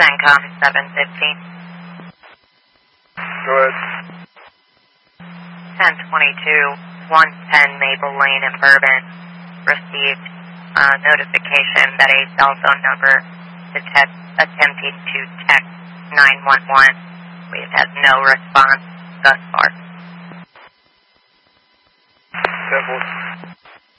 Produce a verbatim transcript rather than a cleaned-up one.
CENTCOM seven fifteen. Go ahead. ten twenty-two, one ten Maple Lane in Bourbon. Received uh, notification that a cell phone number is attempting to text nine one one. We've had no response thus far. ten four.